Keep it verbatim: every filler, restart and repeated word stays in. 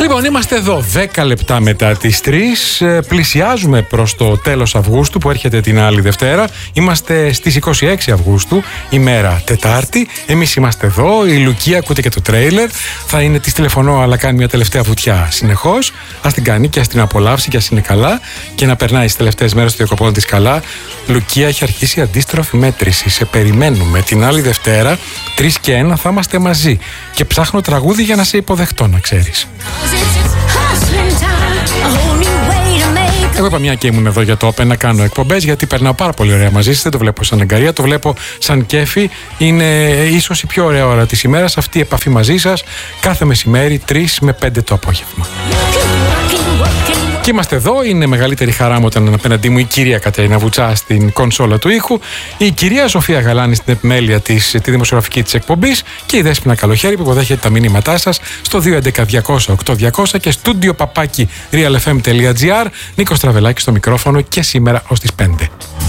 Λοιπόν, είμαστε εδώ δέκα λεπτά μετά τις τρεις. Πλησιάζουμε προς το τέλος Αυγούστου που έρχεται την άλλη Δευτέρα. Είμαστε στις είκοσι έξι Αυγούστου, ημέρα Τετάρτη. Εμείς είμαστε εδώ. Η Λουκία, ακούτε και το τρέιλερ. Θα είναι, της τηλεφωνώ, αλλά κάνει μια τελευταία βουτιά συνεχώς. Ας την κάνει και ας την απολαύσει και ας είναι καλά. Και να περνάει τις τελευταίες μέρες των διακοπών της καλά. Λουκία, έχει αρχίσει αντίστροφη μέτρηση. Σε περιμένουμε την άλλη Δευτέρα. τρεις και ένα θα είμαστε μαζί. Και ψάχνω τραγούδι για να σε υποδεχτώ, να ξέρεις. Εγώ είπα, μια και ήμουν εδώ για το Open, να κάνω εκπομπές, γιατί περνάω πάρα πολύ ωραία μαζί σας. Δεν το βλέπω σαν εγκαρία, το βλέπω σαν κέφι. Είναι ίσως η πιο ωραία ώρα της ημέρας αυτή η επαφή μαζί σας, κάθε μεσημέρι τρεις με πέντε το απόγευμα. Και είμαστε εδώ, είναι μεγαλύτερη χαρά μου όταν απέναντί μου η κυρία Κατερίνα Βουτσά στην κονσόλα του ήχου, η κυρία Σοφία Γαλάνη στην επιμέλεια της, τη δημοσιογραφική της εκπομπής, και η Δέσποινα Καλοχέρη που υποδέχεται τα μηνύματά σας στο δύο έντεκα διακόσια οκτώ διακόσια και στούντιο παπάκι realfm.gr. Νίκος Τραβελάκης στο μικρόφωνο και σήμερα ως τις πέντε.